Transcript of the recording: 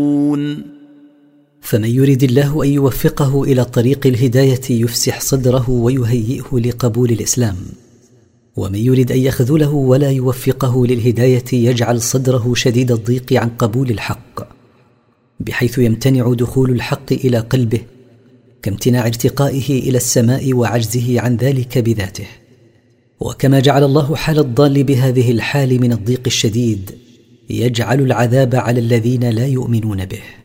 فمن يرد الله أن يوفقه إلى طريق الهداية يفسح صدره ويهيئه لقبول الإسلام، ومن يرد أن يخذله ولا يوفقه للهداية يجعل صدره شديد الضيق عن قبول الحق، بحيث يمتنع دخول الحق إلى قلبه، كامتناع ارتقائه إلى السماء وعجزه عن ذلك بذاته. وكما جعل الله حال الضال بهذه الحال من الضيق الشديد، يجعل العذاب على الذين لا يؤمنون به.